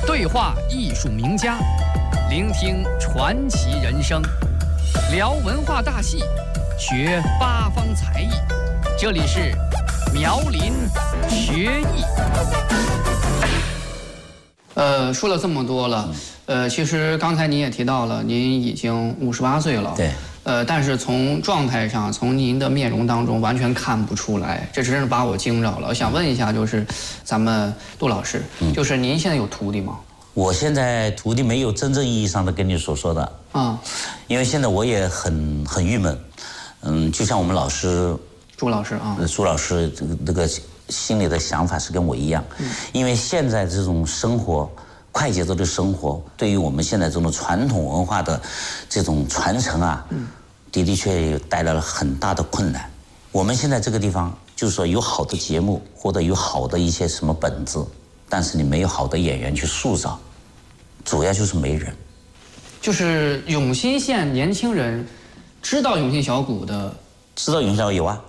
对话艺术名家，聆听传奇人生，聊文化大戏，学八方才艺。这里是苗林学艺。说了这么多了，其实刚才您也提到了，您已经58岁了。 对。 但是从状态上，从您的面容当中完全看不出来，这真是把我惊着了。我想问一下，就是咱们杜老师，就是您现在有徒弟吗？ 我现在徒弟没有真正意义上的跟你所说的啊，因为现在我也很郁闷，就像我们老师朱老师啊， 朱老师这个心里的想法是跟我一样，因为现在这种生活。快节奏的生活对于我们现在这种传统文化的这种传承啊，的确带来了很大的困难。我们现在这个地方就是说有好的节目或者有好的一些什么本子，但是你没有好的演员去塑造，主要就是没人。 就是永新县年轻人知道永信小谷的， 知道永信小谷有啊。